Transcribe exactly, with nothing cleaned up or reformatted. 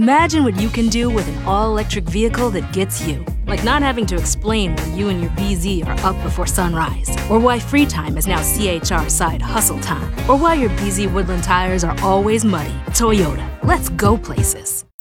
Imagine what you can do with an all-electric vehicle that gets you. Like not having to explain why you and your B Z are up before sunrise, or why free time is now C H R side hustle time, or why your B Z Woodland tires are always muddy. Toyota, let's go places.